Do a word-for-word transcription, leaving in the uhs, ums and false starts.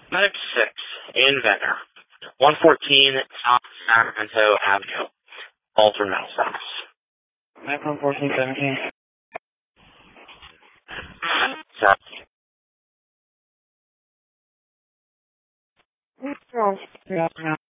Medic six, Inventor, one fourteen South Sacramento Avenue, Baltimore, Massachusetts. Medic one fourteen seventeen. South.